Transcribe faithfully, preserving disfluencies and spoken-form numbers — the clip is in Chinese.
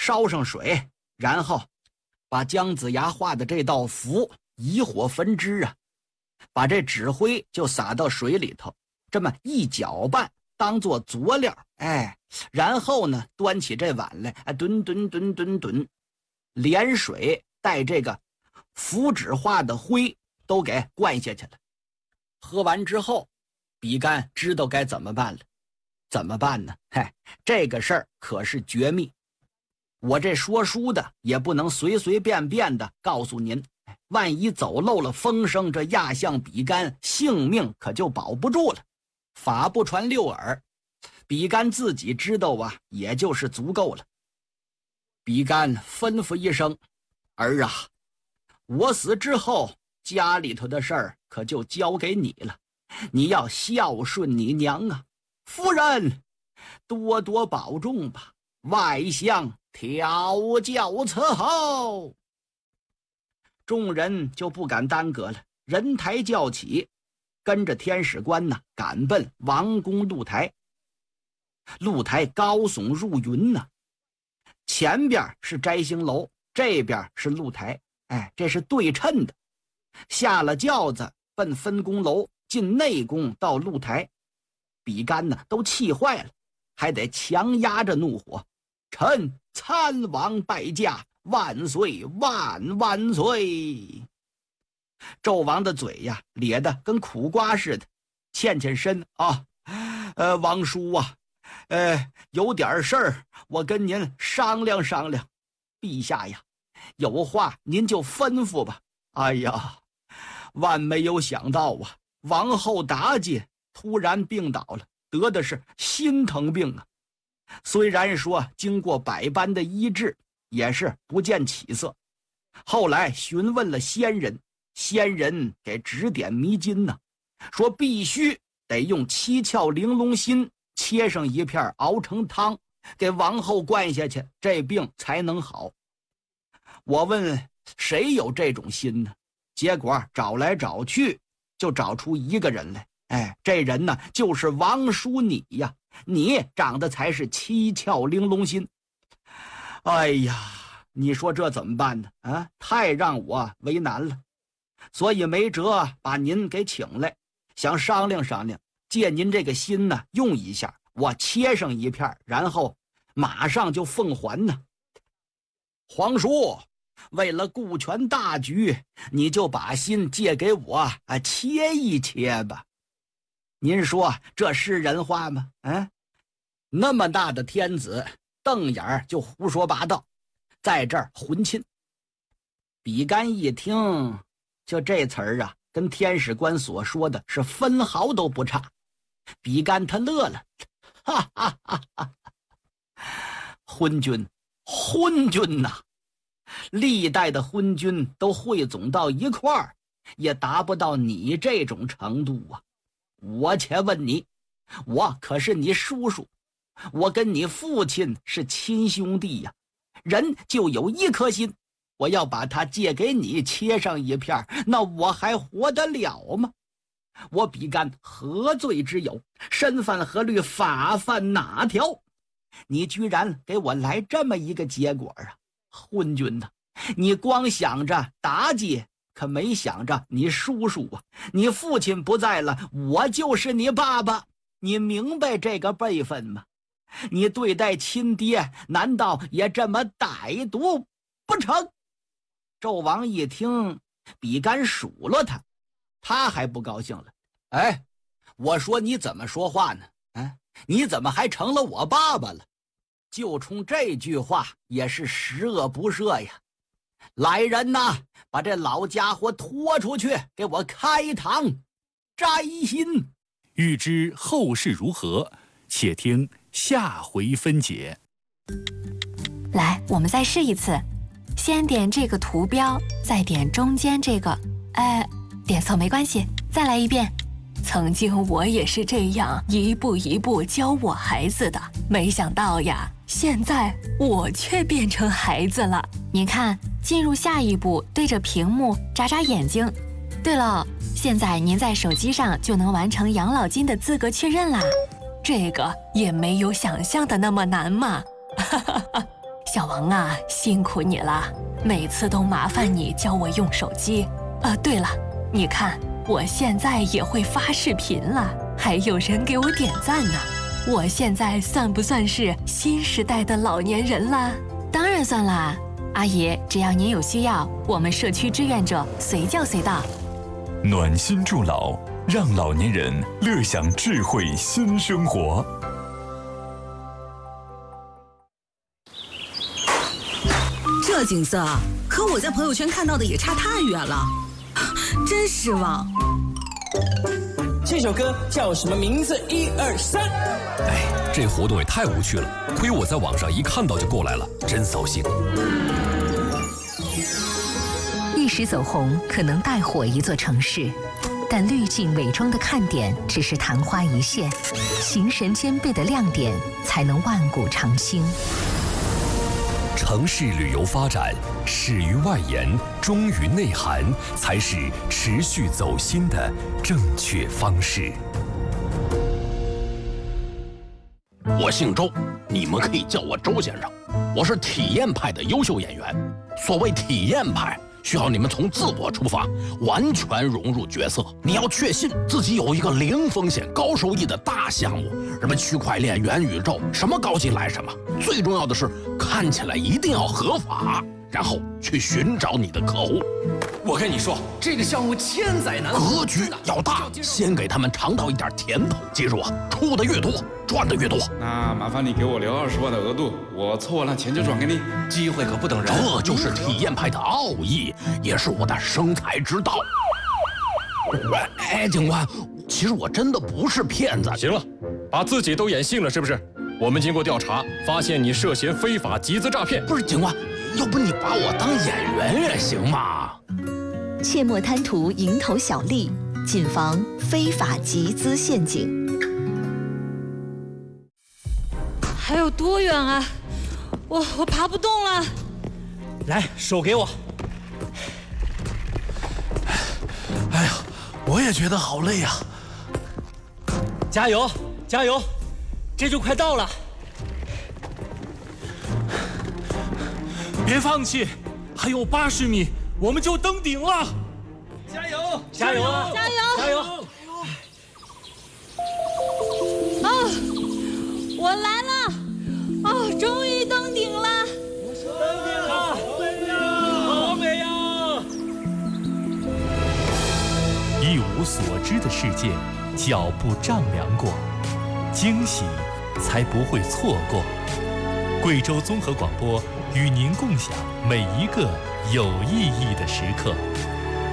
烧上水，然后把姜子牙画的这道符以火焚之啊，把这纸灰就撒到水里头，这么一搅拌，当做佐料，哎，然后呢，端起这碗来，哎，吨吨吨吨吨，连水带这个符纸画的灰都给灌下去了。喝完之后，比干知道该怎么办了。怎么办呢？嘿，这个事儿可是绝密，我这说书的也不能随随便便的告诉您，万一走漏了风声，这亚相比干性命可就保不住了。法不传六耳，比干自己知道啊，也就是足够了。比干吩咐一声：“儿啊，我死之后，家里头的事儿可就交给你了，你要孝顺你娘啊。夫人，多多保重吧，外相调教伺候。”众人就不敢耽搁了，人抬轿起，跟着天使官呢赶奔王宫露台。露台高耸入云呢，前边是摘星楼，这边是露台，哎，这是对称的。下了轿子奔分宫楼，进内宫到露台。比干呢都气坏了，还得强压着怒火：“臣参王拜驾，万岁万万岁！”纣王的嘴呀咧得跟苦瓜似的，欠欠身啊，呃，王叔啊，呃，有点事儿，我跟您商量商量。陛下呀，有话您就吩咐吧。哎呀，万没有想到啊，王后妲己突然病倒了，得的是心疼病啊。虽然说经过百般的医治，也是不见起色。后来询问了仙人，仙人给指点迷津呢，说必须得用七窍玲珑心切上一片熬成汤，给王后灌下去，这病才能好。我问谁有这种心呢？结果找来找去，就找出一个人来。哎，这人呢就是王叔你呀，你长得才是七窍玲珑心。哎呀，你说这怎么办呢？啊，太让我为难了。所以没辙，把您给请来，想商量商量，借您这个心呢用一下，我切上一片，然后马上就奉还呢。皇叔，为了顾全大局，你就把心借给我啊，切一切吧。您说这是人话吗？啊，那么大的天子，瞪眼就胡说八道，在这儿混亲。比干一听，就这词儿啊，跟天使官所说的是分毫都不差。比干他乐了，哈哈哈哈！昏君，昏君呐、啊！历代的昏君都汇总到一块儿，也达不到你这种程度啊！我且问你，我可是你叔叔，我跟你父亲是亲兄弟呀、啊，人就有一颗心，我要把它借给你切上一片，那我还活得了吗？我比干何罪之有？身犯何律？法犯哪条？你居然给我来这么一个结果啊！昏君呐、啊，你光想着妲己，可没想着你叔叔啊！你父亲不在了，我就是你爸爸，你明白这个辈分吗？你对待亲爹，难道也这么歹毒不成？纣王一听，比干数落他，他还不高兴了。哎，我说你怎么说话呢？啊，你怎么还成了我爸爸了？就冲这句话也是十恶不赦呀！来人呐，把这老家伙拖出去，给我开膛摘心。 欲知后事如何，且听下回分解。 来，我们再试一次，先点这个图标，再点中间这个，哎，点错没关系，再来一遍。曾经我也是这样一步一步教我孩子的，没想到呀，现在我却变成孩子了。您看，进入下一步，对着屏幕眨眨眼睛。对了，现在您在手机上就能完成养老金的资格确认啦，这个也没有想象的那么难嘛。 小王啊，辛苦你了，每次都麻烦你教我用手机。呃，对了，你看我现在也会发视频了，还有人给我点赞呢。我现在算不算是新时代的老年人了？当然算啦，阿姨，只要您有需要，我们社区志愿者随叫随到。 暖心助老，让老年人乐享智慧新生活。 这景色和我在朋友圈看到的也差太远了，真失望。 这首歌叫什么名字？一二三。 哎，这活动也太无趣了，亏我在网上一看到就过来了，真扫兴。 一时走红可能带火一座城市，但滤镜伪装的看点只是昙花一现，形神兼备的亮点才能万古长青。 城市旅游发展，始于外延，忠于内涵，才是持续走心的正确方式。 我姓周，你们可以叫我周先生。我是体验派的优秀演员。所谓体验派，需要你们从自我出发，完全融入角色。你要确信自己有一个零风险、高收益的大项目，什么区块链、元宇宙，什么高进来什么。最重要的是，看起来一定要合法，然后去寻找你的客户。 我跟你说，这个项目千载难逢， 格局要大，先给他们尝到一点甜头。记住啊，出的越多，赚的越多。 那麻烦你给我留二十万的额度，我凑完了钱就转给你。 机会可不等人， 这就是体验派的奥义，也是我的生财之道。哎，警官，其实我真的不是骗子。 行了，把自己都演信了是不是？我们经过调查，发现你涉嫌非法集资诈骗。 不是警官，要不你把我当演员也行嘛？ 切莫贪图蝇头小利，谨防非法集资陷阱。 还有多远啊？我我爬不动了。 来，手给我。哎呀，我也觉得好累呀。加油，加油！这就快到了。 别放弃，还有八十米，我们就登顶了！ 加油！加油！ 加油！ 加油！ 啊，我来了！哦，终于登顶了！ 登顶了！好美呀！ 一无所知的世界，脚步丈量过，惊喜才不会错过。贵州综合广播与您共享每一个有意义的时刻。